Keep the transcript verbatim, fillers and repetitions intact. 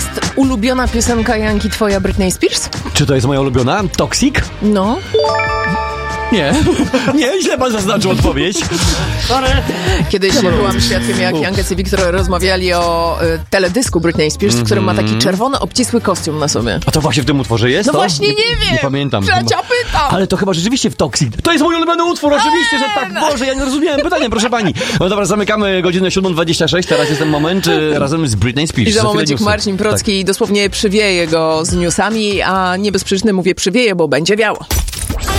jest ulubiona piosenka Janki twoja Britney Spears? Czy to jest moja ulubiona? Toxic? No. Nie. Nie, źle pan zaznaczył odpowiedź. Kiedyś ja byłam świadkiem, jak Janka i Wiktor rozmawiali o y, teledysku Britney Spears, w którym ma taki czerwony, obcisły kostium na sobie. A to właśnie w tym utworze jest? No to? właśnie nie, nie wiem. Nie pamiętam. Trzecia Chyba. pytam. Ale to chyba rzeczywiście w Toxic. To jest mój ulubiony utwór, oczywiście, że tak. Boże, ja nie rozumiałem pytania, proszę pani. No dobra, zamykamy godzinę siódma dwadzieścia sześć. Teraz jest ten moment y, razem z Britney Spears. I za momencik Marcin Procki tak. dosłownie przywieje go z newsami, a nie bez przyczyny mówię przywieje, bo będzie wiało.